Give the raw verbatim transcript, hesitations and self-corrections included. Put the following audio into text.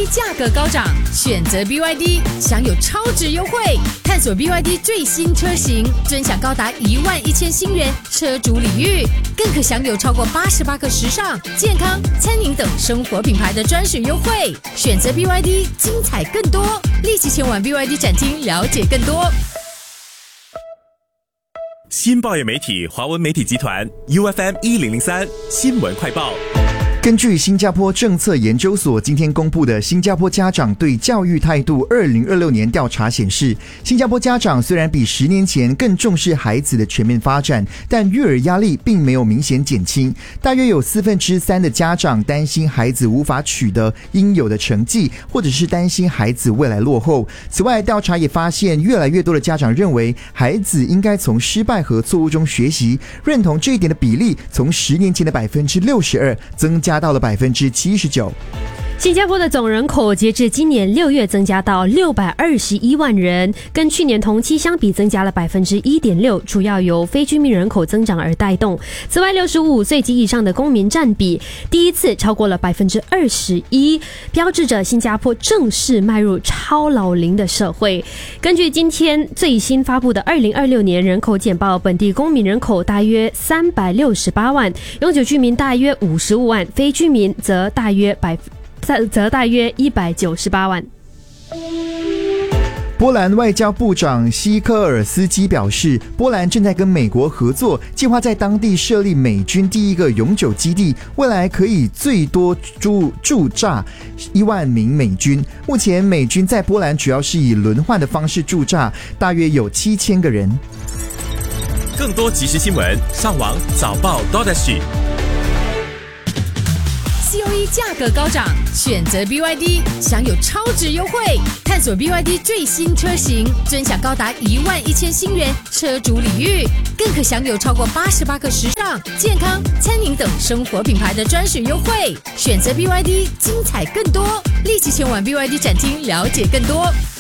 一价格高涨，选择 B Y D 享有超值优惠。探索 B Y D 最新车型，尊享高达一万一千新元车主礼遇，更可享有超过八十八个时尚、健康、餐饮等生活品牌的专属优惠。选择 B Y D， 精彩更多，立即前往 B Y D 展厅了解更多。 新报业媒体华文媒体集团 U F M 一零零三新闻快报。 根据新加坡政策研究所今天公布的新加坡家长对教育态度二零二六年调查显示，新加坡家长虽然比十年前更重视孩子的全面发展，但育儿压力并没有明显减轻。大约有四分之三的家长担心孩子无法取得应有的成绩，或者是担心孩子未来落后。此外，调查也发现越来越多的家长认为孩子应该从失败和错误中学习，认同这一点的比例从十年前的百分之六十二增加到了百分之七十九。 新加坡的总人口截至今年六月增加到六百二十一万人，跟去年同期相比增加了百分之一点六，主要由非居民人口增长而带动。此外，六十五岁及以上的公民占比第一次超过了百分之二十一，标志着新加坡正式迈入超老龄的社会。根据今天最新发布的二零二六年人口简报，本地公民人口大约三百六十八万，永久居民大约五十五万，非居民则大约百。则大约一百九十八万。 波兰外交部长西科尔斯基表示，波兰正在跟美国合作，计划在当地设立美军第一个永久基地，未来可以最多驻驻扎一万名美军。目前美军在波兰主要是以轮换的方式驻扎，大约有七千个人。 更多即时新闻，上网早报 .dot.sg。 C O E 价格高涨，选择 B Y D 享有超值优惠。探索 B Y D 最新车型，尊享高达一万一千新元车主礼遇，更可享有超过八十八个时尚、健康、餐饮等生活品牌的专属优惠。选择 B Y D， 精彩更多，立即前往 B Y D 展厅了解更多。